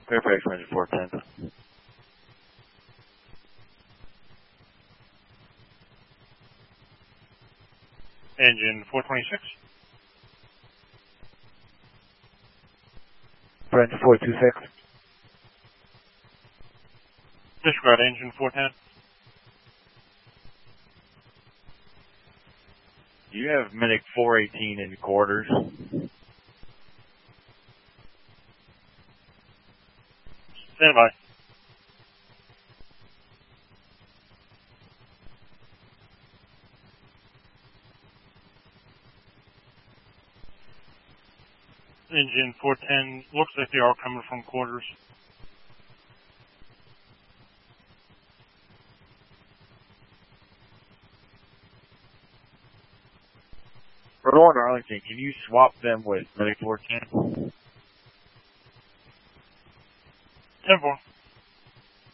Fairfax Engine 410. Engine 426. Brent 426. Disregard engine 410. You have Medic 418 in quarters. Stand by. Engine 410, looks like they are coming from quarters. Rotor and Arlington, can you swap them with Medic 410? 10-4.